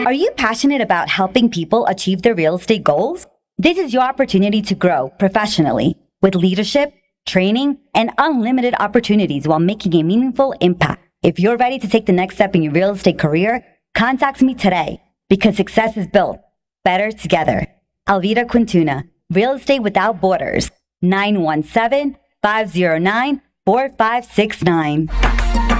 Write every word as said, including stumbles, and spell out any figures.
Are you passionate about helping people achieve their real estate goals? This is your opportunity to grow professionally with leadership, training, and unlimited opportunities while making a meaningful impact. If you're ready to take the next step in your real estate career, contact me today because success is built better together. Alvira Quintuna, Real Estate Without Borders, nine one seven, five zero nine, four five six nine.